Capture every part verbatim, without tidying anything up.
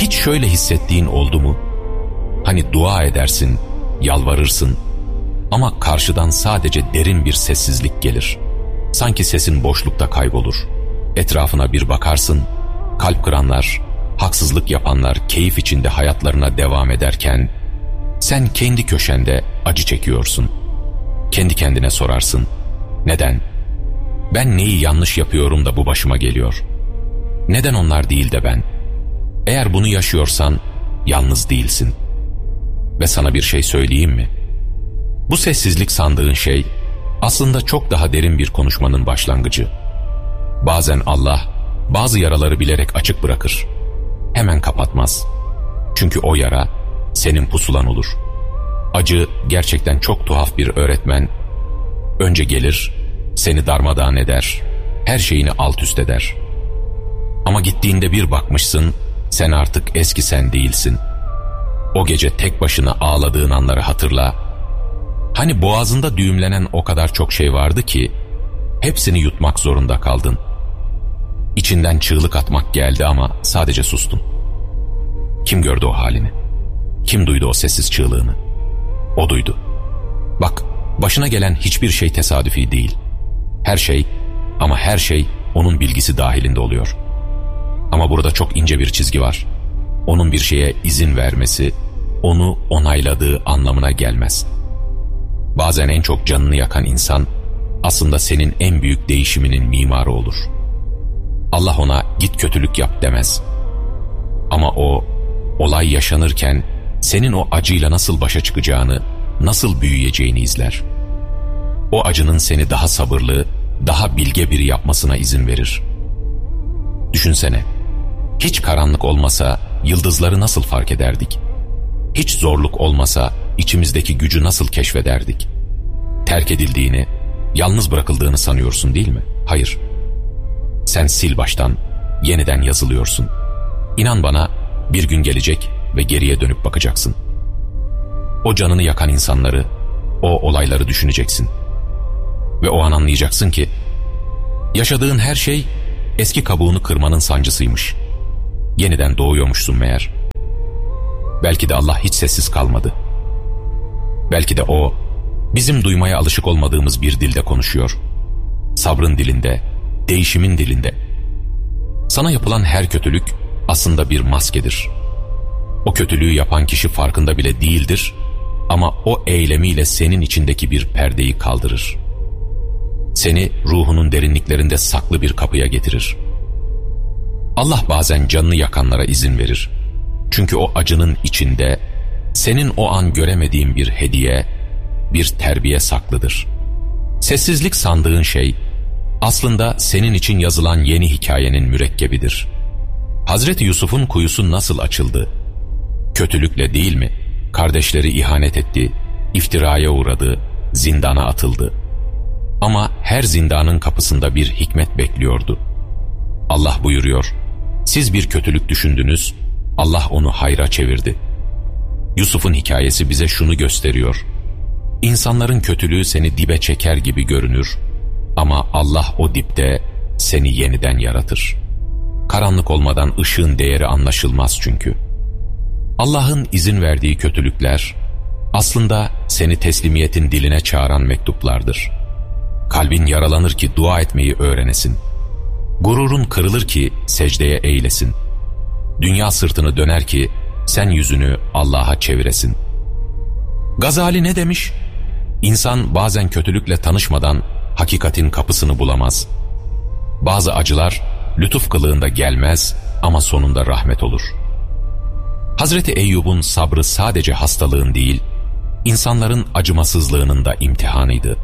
Hiç şöyle hissettiğin oldu mu? Hani dua edersin, yalvarırsın ama karşıdan sadece derin bir sessizlik gelir. Sanki sesin boşlukta kaybolur. Etrafına bir bakarsın, kalp kıranlar, haksızlık yapanlar keyif içinde hayatlarına devam ederken sen kendi köşende acı çekiyorsun. Kendi kendine sorarsın. Neden? Ben neyi yanlış yapıyorum da bu başıma geliyor? Neden onlar değil de ben? Eğer bunu yaşıyorsan yalnız değilsin. Ve sana bir şey söyleyeyim mi? Bu sessizlik sandığın şey aslında çok daha derin bir konuşmanın başlangıcı. Bazen Allah bazı yaraları bilerek açık bırakır. Hemen kapatmaz. Çünkü o yara senin pusulan olur. Acı gerçekten çok tuhaf bir öğretmen. Önce gelir, seni darmadağın eder, her şeyini alt üst eder. Ama gittiğinde bir bakmışsın, sen artık eski sen değilsin. O gece tek başına ağladığın anları hatırla. Hani boğazında düğümlenen o kadar çok şey vardı ki hepsini yutmak zorunda kaldın. İçinden çığlık atmak geldi ama sadece sustun. Kim gördü o halini? Kim duydu o sessiz çığlığını? O duydu. Bak, başına gelen hiçbir şey tesadüfi değil. Her şey, ama her şey onun bilgisi dahilinde oluyor. Ama burada çok ince bir çizgi var. Onun bir şeye izin vermesi, onu onayladığı anlamına gelmez. Bazen en çok canını yakan insan, aslında senin en büyük değişiminin mimarı olur. Allah ona git kötülük yap demez. Ama o, olay yaşanırken senin o acıyla nasıl başa çıkacağını, nasıl büyüyeceğini izler. O acının seni daha sabırlı, daha bilge biri yapmasına izin verir. Düşünsene, hiç karanlık olmasa yıldızları nasıl fark ederdik? Hiç zorluk olmasa içimizdeki gücü nasıl keşfederdik? Terk edildiğini, yalnız bırakıldığını sanıyorsun değil mi? Hayır. Sen sil baştan, yeniden yazılıyorsun. İnan bana, bir gün gelecek ve geriye dönüp bakacaksın. O canını yakan insanları, o olayları düşüneceksin. Ve o an anlayacaksın ki, yaşadığın her şey eski kabuğunu kırmanın sancısıymış. Yeniden doğuyormuşsun meğer. Belki de Allah hiç sessiz kalmadı. Belki de o, bizim duymaya alışık olmadığımız bir dilde konuşuyor. Sabrın dilinde, değişimin dilinde. Sana yapılan her kötülük aslında bir maskedir. O kötülüğü yapan kişi farkında bile değildir ama o eylemiyle senin içindeki bir perdeyi kaldırır. Seni ruhunun derinliklerinde saklı bir kapıya getirir. Allah bazen canını yakanlara izin verir. Çünkü o acının içinde senin o an göremediğin bir hediye, bir terbiye saklıdır. Sessizlik sandığın şey aslında senin için yazılan yeni hikayenin mürekkebidir. Hazreti Yusuf'un kuyusu nasıl açıldı? Kötülükle değil mi? Kardeşleri ihanet etti, iftiraya uğradı, zindana atıldı. Ama her zindanın kapısında bir hikmet bekliyordu. Allah buyuruyor, siz bir kötülük düşündünüz, Allah onu hayra çevirdi. Yusuf'un hikayesi bize şunu gösteriyor. İnsanların kötülüğü seni dibe çeker gibi görünür ama Allah o dipte seni yeniden yaratır. Karanlık olmadan ışığın değeri anlaşılmaz çünkü. Allah'ın izin verdiği kötülükler aslında seni teslimiyetin diline çağıran mektuplardır. Kalbin yaralanır ki dua etmeyi öğrenesin. Gururun kırılır ki secdeye eğlesin. Dünya sırtını döner ki sen yüzünü Allah'a çeviresin. Gazali ne demiş? İnsan bazen kötülükle tanışmadan hakikatin kapısını bulamaz. Bazı acılar lütuf kılığında gelmez ama sonunda rahmet olur. Hazreti Eyyub'un sabrı sadece hastalığın değil, insanların acımasızlığının da imtihanıydı.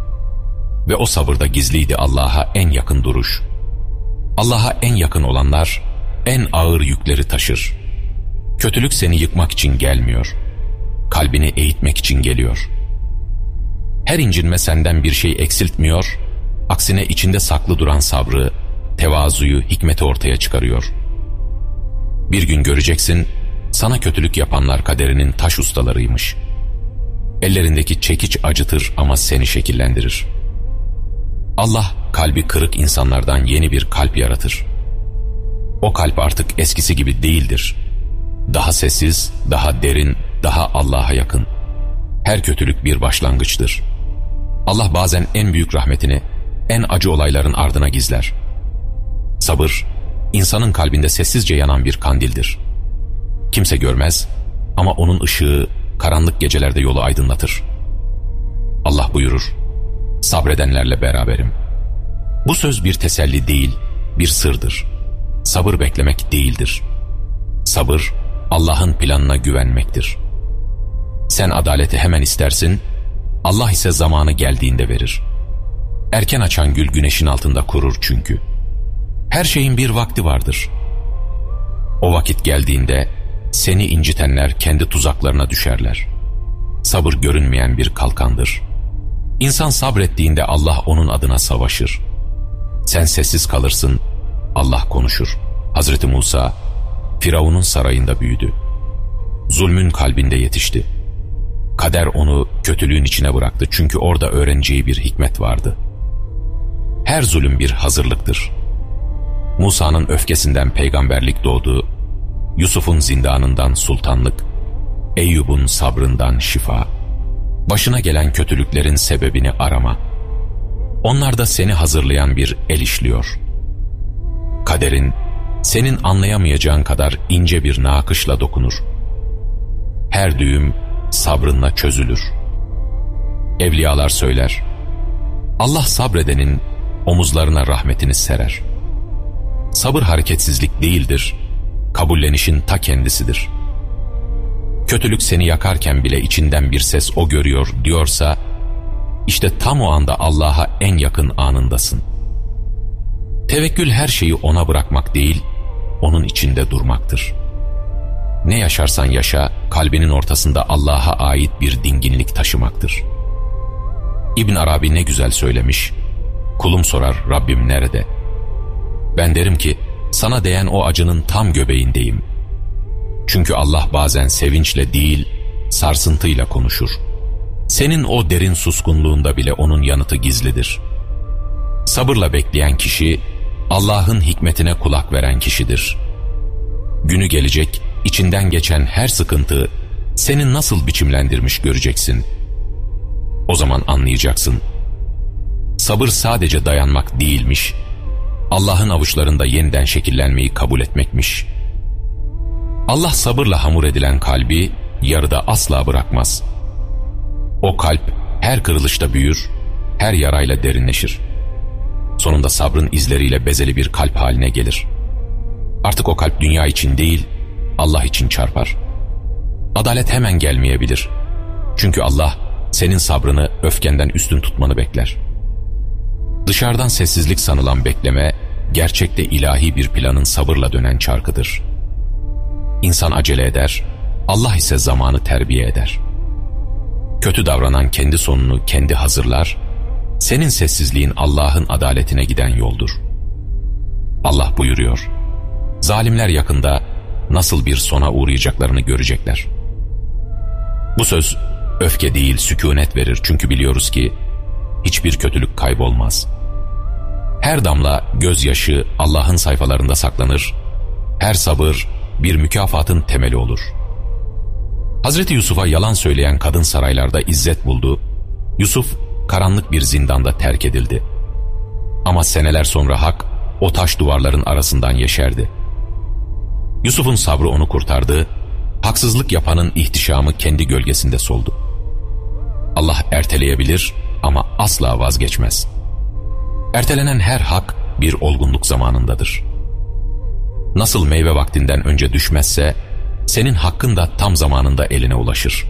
Ve o sabırda gizliydi Allah'a en yakın duruş. Allah'a en yakın olanlar en ağır yükleri taşır. Kötülük seni yıkmak için gelmiyor. Kalbini eğitmek için geliyor. Her incinme senden bir şey eksiltmiyor, aksine içinde saklı duran sabrı, tevazuyu, hikmeti ortaya çıkarıyor. Bir gün göreceksin, sana kötülük yapanlar kaderinin taş ustalarıymış. Ellerindeki çekiç acıtır ama seni şekillendirir. Allah kalbi kırık insanlardan yeni bir kalp yaratır. O kalp artık eskisi gibi değildir. Daha sessiz, daha derin, daha Allah'a yakın. Her kötülük bir başlangıçtır. Allah bazen en büyük rahmetini en acı olayların ardına gizler. Sabır, insanın kalbinde sessizce yanan bir kandildir. Kimse görmez ama onun ışığı karanlık gecelerde yolu aydınlatır. Allah buyurur, sabredenlerle beraberim. Bu söz bir teselli değil, bir sırdır. Sabır beklemek değildir. Sabır, Allah'ın planına güvenmektir. Sen adaleti hemen istersin, Allah ise zamanı geldiğinde verir. Erken açan gül güneşin altında kurur çünkü. Her şeyin bir vakti vardır. O vakit geldiğinde seni incitenler kendi tuzaklarına düşerler. Sabır görünmeyen bir kalkandır. İnsan sabrettiğinde Allah onun adına savaşır. Sen sessiz kalırsın, Allah konuşur. Hazreti Musa, Firavun'un sarayında büyüdü. Zulmün kalbinde yetişti. Kader onu kötülüğün içine bıraktı çünkü orada öğreneceği bir hikmet vardı. Her zulüm bir hazırlıktır. Musa'nın öfkesinden peygamberlik doğdu, Yusuf'un zindanından sultanlık, Eyyub'un sabrından şifa. Başına gelen kötülüklerin sebebini arama. Onlarda seni hazırlayan bir el işliyor. Kaderin senin anlayamayacağın kadar ince bir nakışla dokunur. Her düğüm sabrınla çözülür. Evliyalar söyler, Allah sabredenin omuzlarına rahmetini serer. Sabır hareketsizlik değildir, kabullenişin ta kendisidir. Kötülük seni yakarken bile içinden bir ses o görüyor diyorsa, işte tam o anda Allah'a en yakın anındasın. Tevekkül her şeyi ona bırakmak değil, onun içinde durmaktır. Ne yaşarsan yaşa, kalbinin ortasında Allah'a ait bir dinginlik taşımaktır. İbn Arabi ne güzel söylemiş, kulum sorar Rabbim nerede? Ben derim ki, sana değen o acının tam göbeğindeyim. Çünkü Allah bazen sevinçle değil, sarsıntıyla konuşur. Senin o derin suskunluğunda bile onun yanıtı gizlidir. Sabırla bekleyen kişi, Allah'ın hikmetine kulak veren kişidir. Günü gelecek, içinden geçen her sıkıntı, seni nasıl biçimlendirmiş göreceksin. O zaman anlayacaksın. Sabır sadece dayanmak değilmiş, Allah'ın avuçlarında yeniden şekillenmeyi kabul etmekmiş. Allah sabırla hamur edilen kalbi yarıda asla bırakmaz. O kalp her kırılışta büyür, her yarayla derinleşir. Sonunda sabrın izleriyle bezeli bir kalp haline gelir. Artık o kalp dünya için değil, Allah için çarpar. Adalet hemen gelmeyebilir. Çünkü Allah senin sabrını öfkenden üstün tutmanı bekler. Dışarıdan sessizlik sanılan bekleme, gerçekte ilahi bir planın sabırla dönen çarkıdır. İnsan acele eder, Allah ise zamanı terbiye eder. Kötü davranan kendi sonunu kendi hazırlar, senin sessizliğin Allah'ın adaletine giden yoldur. Allah buyuruyor, zalimler yakında nasıl bir sona uğrayacaklarını görecekler. Bu söz öfke değil sükûnet verir çünkü biliyoruz ki hiçbir kötülük kaybolmaz. Her damla gözyaşı Allah'ın sayfalarında saklanır, her sabır bir mükafatın temeli olur. Hazreti Yusuf'a yalan söyleyen kadın saraylarda izzet buldu, Yusuf karanlık bir zindanda terk edildi. Ama seneler sonra hak o taş duvarların arasından yeşerdi. Yusuf'un sabrı onu kurtardı, haksızlık yapanın ihtişamı kendi gölgesinde soldu. Allah erteleyebilir ama asla vazgeçmez. Ertelenen her hak bir olgunluk zamanındadır. Nasıl meyve vaktinden önce düşmezse, senin hakkın da tam zamanında eline ulaşır.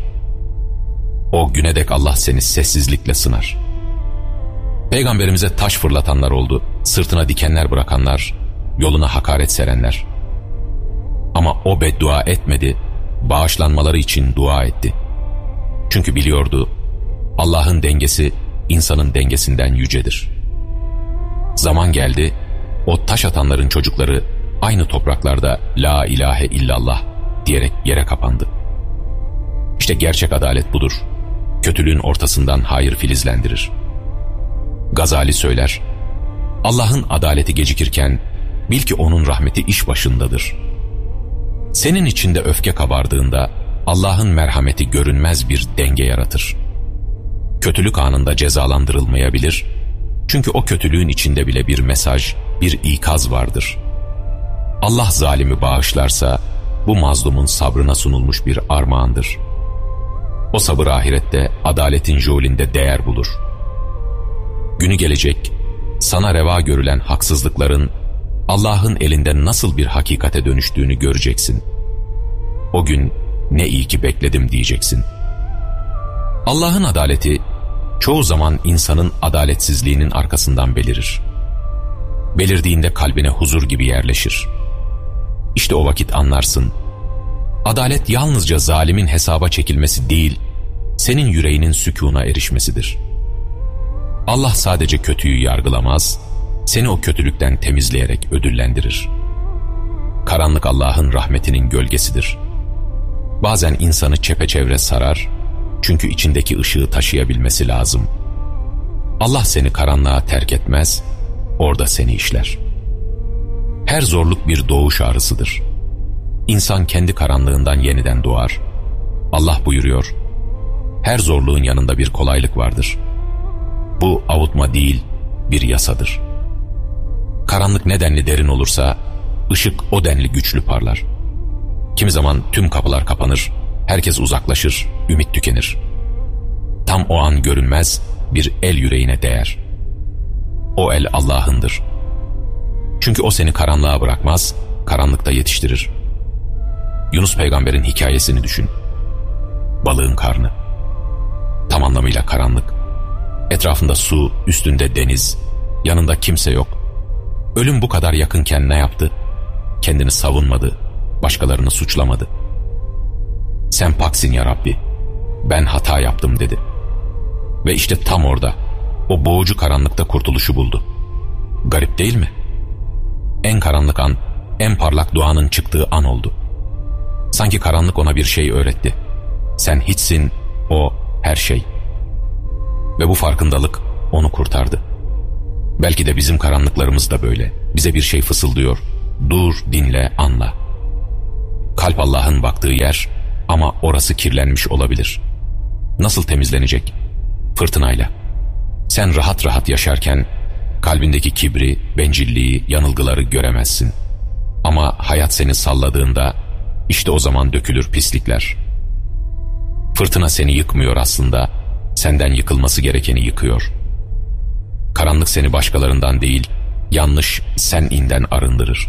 O güne dek Allah seni sessizlikle sınar. Peygamberimize taş fırlatanlar oldu, sırtına dikenler bırakanlar, yoluna hakaret serenler. Ama o beddua etmedi, bağışlanmaları için dua etti. Çünkü biliyordu, Allah'ın dengesi insanın dengesinden yücedir. Zaman geldi, o taş atanların çocukları aynı topraklarda La ilahe illallah diyerek yere kapandı. İşte gerçek adalet budur. Kötülüğün ortasından hayır filizlendirir. Gazali söyler, Allah'ın adaleti gecikirken bil ki onun rahmeti iş başındadır. Seni Senin içinde öfke kabardığında Allah'ın merhameti görünmez bir denge yaratır. Kötülük anında cezalandırılmayabilir, çünkü o kötülüğün içinde bile bir mesaj, bir ikaz vardır. Allah zalimi bağışlarsa, bu mazlumun sabrına sunulmuş bir armağandır. O sabır ahirette adaletin jolinde değer bulur. Günü gelecek, sana reva görülen haksızlıkların Allah'ın elinde nasıl bir hakikate dönüştüğünü göreceksin. O gün ne iyi ki bekledim diyeceksin. Allah'ın adaleti çoğu zaman insanın adaletsizliğinin arkasından belirir. Belirdiğinde kalbine huzur gibi yerleşir. İşte o vakit anlarsın. Adalet yalnızca zalimin hesaba çekilmesi değil, senin yüreğinin sükûna erişmesidir. Allah sadece kötüyü yargılamaz, seni o kötülükten temizleyerek ödüllendirir. Karanlık Allah'ın rahmetinin gölgesidir. Bazen insanı çepeçevre sarar, çünkü içindeki ışığı taşıyabilmesi lazım. Allah seni karanlığa terk etmez, orada seni işler. Her zorluk bir doğuş ağrısıdır. İnsan kendi karanlığından yeniden doğar. Allah buyuruyor, her zorluğun yanında bir kolaylık vardır. Bu avutma değil, bir yasadır. Karanlık ne denli derin olursa, ışık o denli güçlü parlar. Kimi zaman tüm kapılar kapanır, herkes uzaklaşır, ümit tükenir. Tam o an görünmez bir el yüreğine değer. O el Allah'ındır. Çünkü o seni karanlığa bırakmaz, karanlıkta yetiştirir. Yunus peygamberin hikayesini düşün. Balığın karnı. Tam anlamıyla karanlık. Etrafında su, üstünde deniz, yanında kimse yok. Ölüm bu kadar yakınken ne yaptı? Kendini savunmadı, başkalarını suçlamadı. Sen paksin ya Rabbi, ben hata yaptım dedi. Ve işte tam orada, o boğucu karanlıkta kurtuluşu buldu. Garip değil mi? En karanlık an, en parlak duanın çıktığı an oldu. Sanki karanlık ona bir şey öğretti. Sen hiçsin, o her şey. Ve bu farkındalık onu kurtardı. Belki de bizim karanlıklarımız da böyle. Bize bir şey fısıldıyor. Dur, dinle, anla. Kalp Allah'ın baktığı yer, ama orası kirlenmiş olabilir. Nasıl temizlenecek? Fırtınayla. Sen rahat rahat yaşarken kalbindeki kibri, bencilliği, yanılgıları göremezsin. Ama hayat seni salladığında işte o zaman dökülür pislikler. Fırtına seni yıkmıyor aslında, senden yıkılması gerekeni yıkıyor. Karanlık seni başkalarından değil, yanlış seninden arındırır.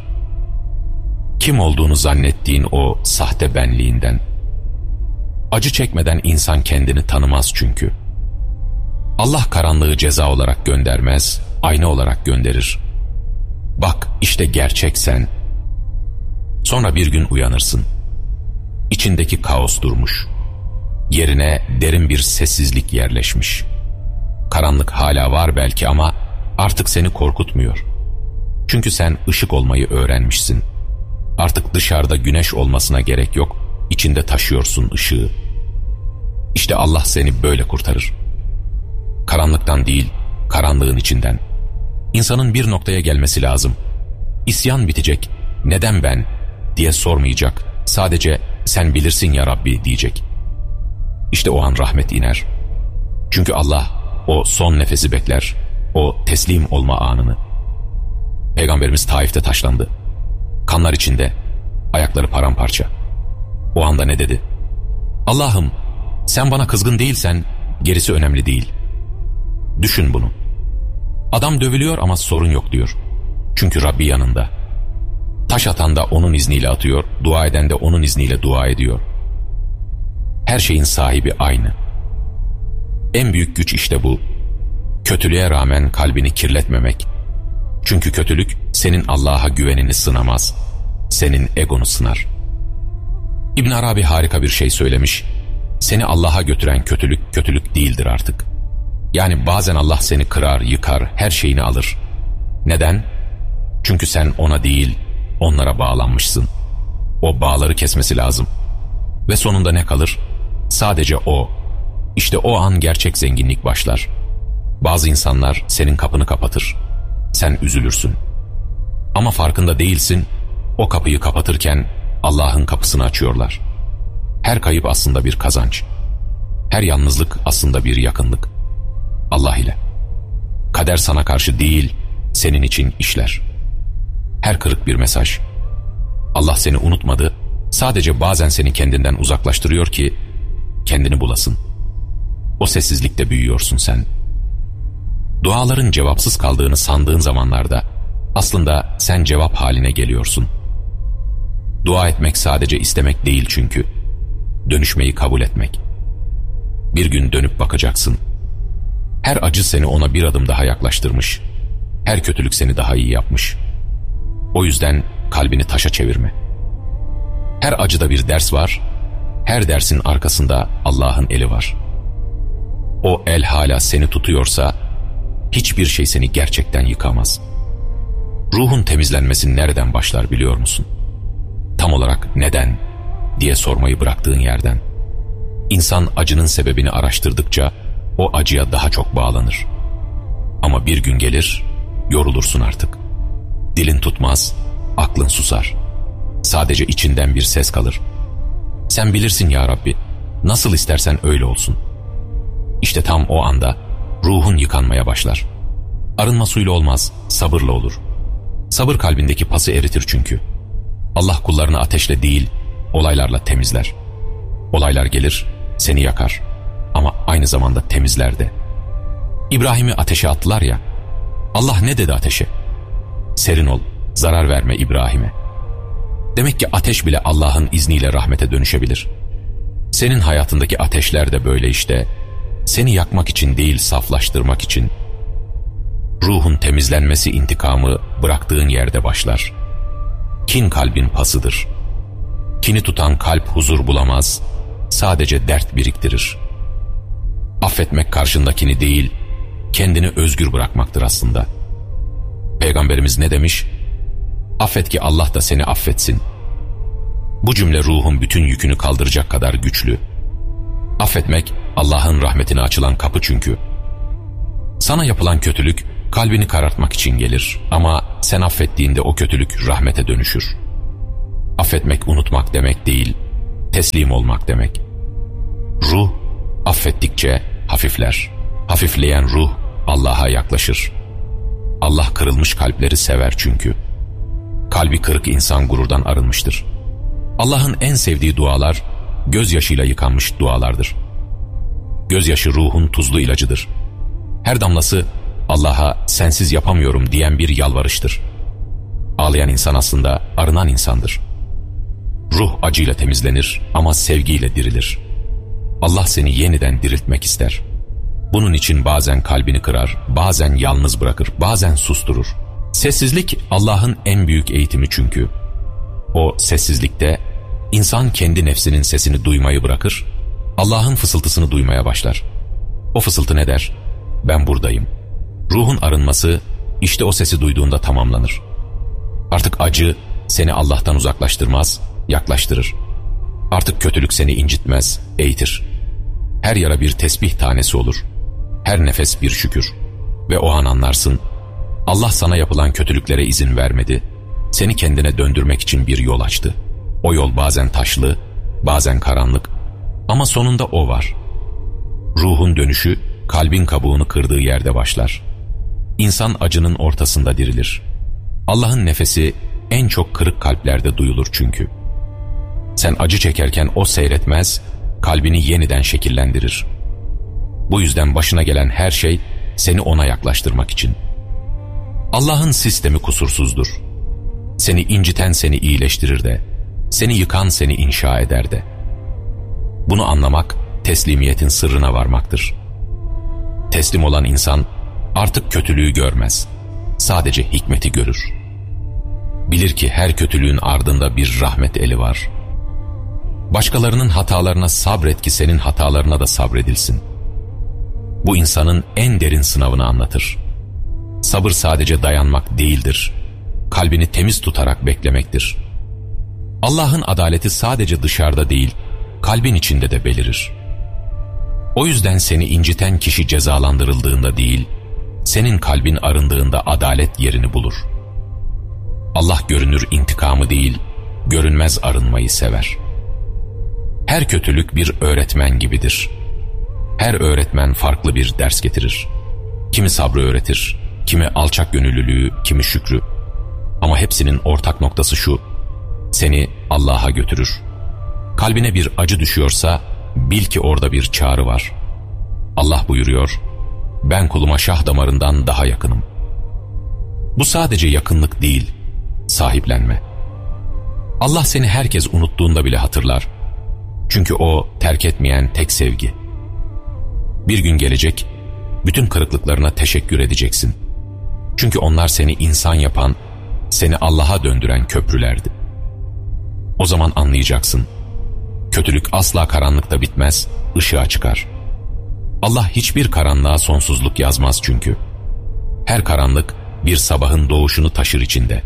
Kim olduğunu zannettiğin o sahte benliğinden. Acı çekmeden insan kendini tanımaz çünkü. Allah karanlığı ceza olarak göndermez, ayna olarak gönderir. Bak işte gerçek sen. Sonra bir gün uyanırsın. İçindeki kaos durmuş. Yerine derin bir sessizlik yerleşmiş. Karanlık hala var belki ama artık seni korkutmuyor. Çünkü sen ışık olmayı öğrenmişsin. Artık dışarıda güneş olmasına gerek yok, içinde taşıyorsun ışığı. İşte Allah seni böyle kurtarır. Karanlıktan değil, karanlığın içinden. İnsanın bir noktaya gelmesi lazım. İsyan bitecek, neden ben diye sormayacak. Sadece sen bilirsin ya Rabbi diyecek. İşte o an rahmet iner. Çünkü Allah o son nefesi bekler, o teslim olma anını. Peygamberimiz Taif'te taşlandı. Kanlar içinde, ayakları paramparça. O anda ne dedi? Allah'ım, sen bana kızgın değilsen gerisi önemli değil. Düşün bunu. Adam dövülüyor ama sorun yok diyor. Çünkü Rabbi yanında. Taş atan da onun izniyle atıyor, dua eden de onun izniyle dua ediyor. Her şeyin sahibi aynı. En büyük güç işte bu. Kötülüğe rağmen kalbini kirletmemek. Çünkü kötülük senin Allah'a güvenini sınamaz. Senin egonu sınar. İbn Arabi harika bir şey söylemiş. Seni Allah'a götüren kötülük, kötülük değildir artık. Yani bazen Allah seni kırar, yıkar, her şeyini alır. Neden? Çünkü sen ona değil, onlara bağlanmışsın. O bağları kesmesi lazım. Ve sonunda ne kalır? Sadece o. İşte o an gerçek zenginlik başlar. Bazı insanlar senin kapını kapatır. Sen üzülürsün. Ama farkında değilsin, o kapıyı kapatırken Allah'ın kapısını açıyorlar. Her kayıp aslında bir kazanç. Her yalnızlık aslında bir yakınlık. Allah ile. Kader sana karşı değil, senin için işler. Her kırık bir mesaj. Allah seni unutmadı, sadece bazen seni kendinden uzaklaştırıyor ki kendini bulasın. O sessizlikte büyüyorsun sen. Duaların cevapsız kaldığını sandığın zamanlarda aslında sen cevap haline geliyorsun. Dua etmek sadece istemek değil çünkü. Dönüşmeyi kabul etmek. Bir gün dönüp bakacaksın. Her acı seni ona bir adım daha yaklaştırmış. Her kötülük seni daha iyi yapmış. O yüzden kalbini taşa çevirme. Her acıda bir ders var. Her dersin arkasında Allah'ın eli var. O el hala seni tutuyorsa hiçbir şey seni gerçekten yıkamaz. Ruhun temizlenmesi nereden başlar biliyor musun? Tam olarak neden diye sormayı bıraktığın yerden. İnsan acının sebebini araştırdıkça o acıya daha çok bağlanır. Ama bir gün gelir, yorulursun artık. Dilin tutmaz, aklın susar. Sadece içinden bir ses kalır. Sen bilirsin ya Rabbi, nasıl istersen öyle olsun. İşte tam o anda ruhun yıkanmaya başlar. Arınma suyla olmaz, sabırla olur. Sabır kalbindeki pası eritir çünkü. Allah kullarını ateşle değil, olaylarla temizler. Olaylar gelir, seni yakar. Ama aynı zamanda temizler de. İbrahim'i ateşe attılar ya, Allah ne dedi ateşe? Serin ol, zarar verme İbrahim'e. Demek ki ateş bile Allah'ın izniyle rahmete dönüşebilir. Senin hayatındaki ateşler de böyle işte. Seni yakmak için değil, saflaştırmak için. Ruhun temizlenmesi intikamı bıraktığın yerde başlar. Kin kalbin pasıdır. Kini tutan kalp huzur bulamaz, sadece dert biriktirir. Affetmek karşındakini değil, kendini özgür bırakmaktır aslında. Peygamberimiz ne demiş? Affet ki Allah da seni affetsin. Bu cümle ruhun bütün yükünü kaldıracak kadar güçlü. Affetmek Allah'ın rahmetine açılan kapı çünkü. Sana yapılan kötülük kalbini karartmak için gelir ama sen affettiğinde o kötülük rahmete dönüşür. Affetmek unutmak demek değil, teslim olmak demek. Ruh affettikçe hafifler. Hafifleyen ruh Allah'a yaklaşır. Allah kırılmış kalpleri sever çünkü. Kalbi kırık insan gururdan arınmıştır. Allah'ın en sevdiği dualar gözyaşıyla yıkanmış dualardır. Gözyaşı ruhun tuzlu ilacıdır. Her damlası Allah'a sensiz yapamıyorum diyen bir yalvarıştır. Ağlayan insan aslında arınan insandır. Ruh acıyla temizlenir ama sevgiyle dirilir. Allah seni yeniden diriltmek ister. Bunun için bazen kalbini kırar, bazen yalnız bırakır, bazen susturur. Sessizlik Allah'ın en büyük eğitimi çünkü. O sessizlikte insan kendi nefsinin sesini duymayı bırakır, Allah'ın fısıltısını duymaya başlar. O fısıltı ne der? Ben buradayım. Ruhun arınması işte o sesi duyduğunda tamamlanır. Artık acı seni Allah'tan uzaklaştırmaz, yaklaştırır. Artık kötülük seni incitmez, eğitir. Her yara bir tesbih tanesi olur. Her nefes bir şükür. Ve o an anlarsın, Allah sana yapılan kötülüklere izin vermedi. Seni kendine döndürmek için bir yol açtı. O yol bazen taşlı, bazen karanlık. Ama sonunda o var. Ruhun dönüşü, kalbin kabuğunu kırdığı yerde başlar. İnsan acının ortasında dirilir. Allah'ın nefesi en çok kırık kalplerde duyulur çünkü. Sen acı çekerken o seyretmez, kalbini yeniden şekillendirir. Bu yüzden başına gelen her şey seni ona yaklaştırmak için. Allah'ın sistemi kusursuzdur. Seni inciten seni iyileştirir de, seni yıkan seni inşa eder de. Bunu anlamak, teslimiyetin sırrına varmaktır. Teslim olan insan artık kötülüğü görmez, sadece hikmeti görür. Bilir ki her kötülüğün ardında bir rahmet eli var. Başkalarının hatalarına sabret ki senin hatalarına da sabredilsin. Bu insanın en derin sınavını anlatır. Sabır sadece dayanmak değildir. Kalbini temiz tutarak beklemektir. Allah'ın adaleti sadece dışarıda değil, kalbin içinde de belirir. O yüzden seni inciten kişi cezalandırıldığında değil, senin kalbin arındığında adalet yerini bulur. Allah görünür intikamı değil, görünmez arınmayı sever. Her kötülük bir öğretmen gibidir. Her öğretmen farklı bir ders getirir. Kimi sabrı öğretir, kimi alçak gönüllülüğü, kimi şükrü. Ama hepsinin ortak noktası şu: seni Allah'a götürür. Kalbine bir acı düşüyorsa bil ki orada bir çağrı var. Allah buyuruyor, ben kuluma şah damarından daha yakınım. Bu sadece yakınlık değil, sahiplenme. Allah seni herkes unuttuğunda bile hatırlar. Çünkü o terk etmeyen tek sevgi. Bir gün gelecek, bütün kırıklıklarına teşekkür edeceksin. Çünkü onlar seni insan yapan, seni Allah'a döndüren köprülerdi. O zaman anlayacaksın, kötülük asla karanlıkta bitmez, ışığa çıkar. Allah hiçbir karanlığa sonsuzluk yazmaz çünkü. Her karanlık bir sabahın doğuşunu taşır içinde.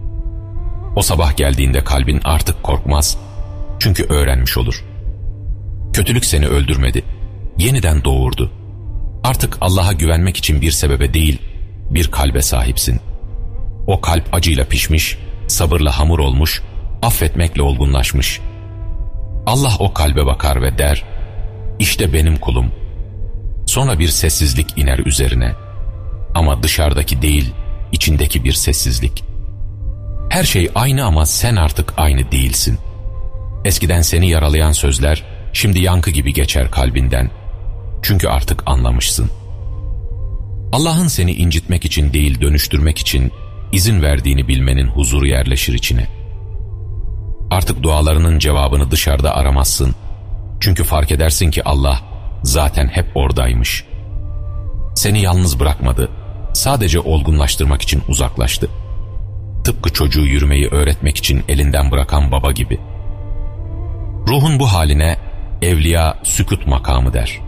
O sabah geldiğinde kalbin artık korkmaz, çünkü öğrenmiş olur. Kötülük seni öldürmedi, yeniden doğurdu. Artık Allah'a güvenmek için bir sebebe değil, bir kalbe sahipsin. O kalp acıyla pişmiş, sabırla hamur olmuş, affetmekle olgunlaşmış. Allah o kalbe bakar ve der, işte benim kulum. Sonra bir sessizlik iner üzerine. Ama dışarıdaki değil, içindeki bir sessizlik. Her şey aynı ama sen artık aynı değilsin. Eskiden seni yaralayan sözler, şimdi yankı gibi geçer kalbinden. Çünkü artık anlamışsın. Allah'ın seni incitmek için değil, dönüştürmek için izin verdiğini bilmenin huzuru yerleşir içine. Artık dualarının cevabını dışarıda aramazsın. Çünkü fark edersin ki Allah zaten hep oradaymış. Seni yalnız bırakmadı, sadece olgunlaştırmak için uzaklaştı. Tıpkı çocuğu yürümeyi öğretmek için elinden bırakan baba gibi. Ruhun bu haline evliya sükut makamı der.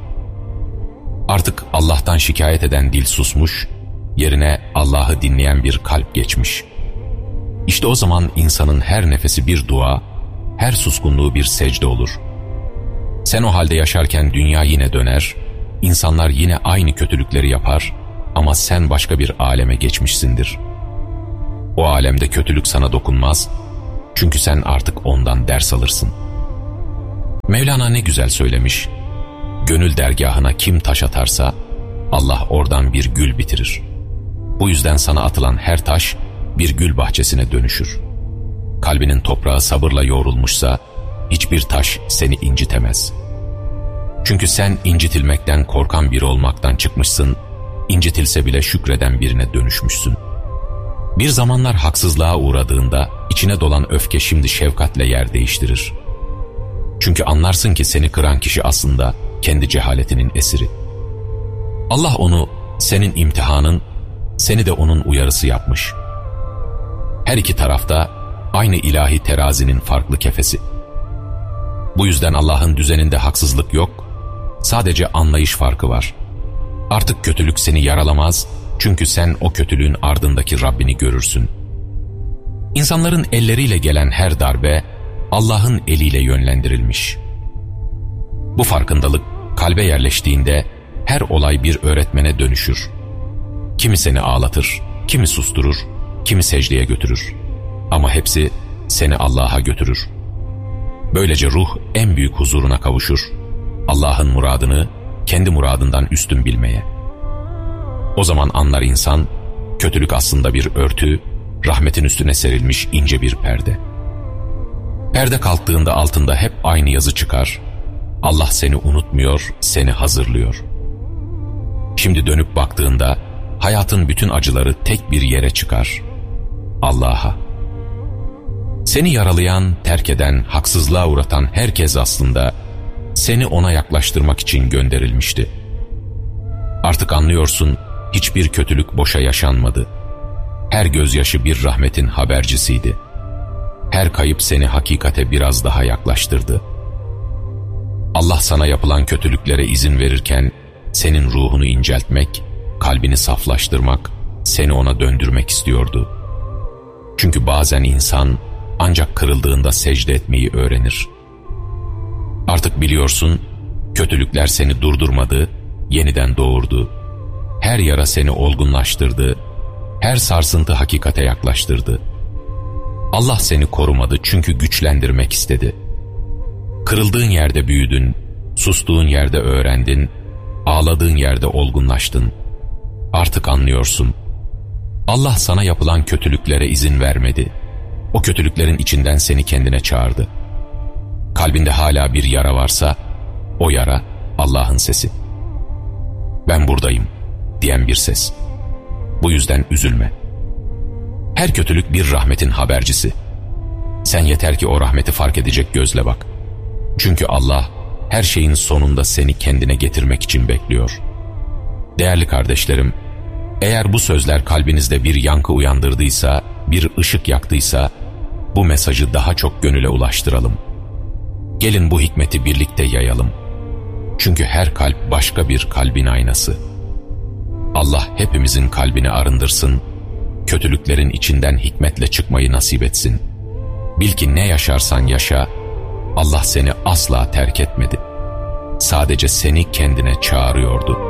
Artık Allah'tan şikayet eden dil susmuş, yerine Allah'ı dinleyen bir kalp geçmiş. İşte o zaman insanın her nefesi bir dua, her suskunluğu bir secde olur. Sen o halde yaşarken dünya yine döner, insanlar yine aynı kötülükleri yapar ama sen başka bir aleme geçmişsindir. O alemde kötülük sana dokunmaz, çünkü sen artık ondan ders alırsın. Mevlana ne güzel söylemiş, gönül dergahına kim taş atarsa Allah oradan bir gül bitirir. Bu yüzden sana atılan her taş bir gül bahçesine dönüşür. Kalbinin toprağı sabırla yoğrulmuşsa hiçbir taş seni incitemez. Çünkü sen incitilmekten korkan biri olmaktan çıkmışsın, incitilse bile şükreden birine dönüşmüşsün. Bir zamanlar haksızlığa uğradığında içine dolan öfke şimdi şefkatle yer değiştirir. Çünkü anlarsın ki seni kıran kişi aslında kendi cehaletinin esiri. Allah onu senin imtihanın, seni de onun uyarısı yapmış. Her iki tarafta aynı ilahi terazinin farklı kefesi. Bu yüzden Allah'ın düzeninde haksızlık yok, sadece anlayış farkı var. Artık kötülük seni yaralamaz, çünkü sen o kötülüğün ardındaki Rabbini görürsün. İnsanların elleriyle gelen her darbe, Allah'ın eliyle yönlendirilmiş. Bu farkındalık kalbe yerleştiğinde her olay bir öğretmene dönüşür. Kimi seni ağlatır, kimi susturur, kimi secdeye götürür. Ama hepsi seni Allah'a götürür. Böylece ruh en büyük huzuruna kavuşur, Allah'ın muradını kendi muradından üstün bilmeye. O zaman anlar insan, kötülük aslında bir örtü, rahmetin üstüne serilmiş ince bir perde. Perde kalktığında altında hep aynı yazı çıkar, Allah seni unutmuyor, seni hazırlıyor. Şimdi dönüp baktığında hayatın bütün acıları tek bir yere çıkar, Allah'a. Seni yaralayan, terk eden, haksızlığa uğratan herkes aslında seni ona yaklaştırmak için gönderilmişti. Artık anlıyorsun, hiçbir kötülük boşa yaşanmadı. Her gözyaşı bir rahmetin habercisiydi. Her kayıp seni hakikate biraz daha yaklaştırdı. Allah sana yapılan kötülüklere izin verirken senin ruhunu inceltmek, kalbini saflaştırmak, seni ona döndürmek istiyordu. Çünkü bazen insan ancak kırıldığında secde etmeyi öğrenir. Artık biliyorsun, kötülükler seni durdurmadı, yeniden doğurdu. Her yara seni olgunlaştırdı, her sarsıntı hakikate yaklaştırdı. Allah seni korumadı çünkü güçlendirmek istedi. Kırıldığın yerde büyüdün, sustuğun yerde öğrendin, ağladığın yerde olgunlaştın. Artık anlıyorsun. Allah sana yapılan kötülüklere izin vermedi. O kötülüklerin içinden seni kendine çağırdı. Kalbinde hala bir yara varsa, o yara Allah'ın sesi. Ben buradayım diyen bir ses. Bu yüzden üzülme. Her kötülük bir rahmetin habercisi. Sen yeter ki o rahmeti fark edecek gözle bak. Çünkü Allah her şeyin sonunda seni kendine getirmek için bekliyor. Değerli kardeşlerim, eğer bu sözler kalbinizde bir yankı uyandırdıysa, bir ışık yaktıysa, bu mesajı daha çok gönüle ulaştıralım. Gelin bu hikmeti birlikte yayalım. Çünkü her kalp başka bir kalbin aynası. Allah hepimizin kalbini arındırsın, kötülüklerin içinden hikmetle çıkmayı nasip etsin. Bil ki ne yaşarsan yaşa, Allah seni asla terk etmedi. Sadece seni kendine çağırıyordu.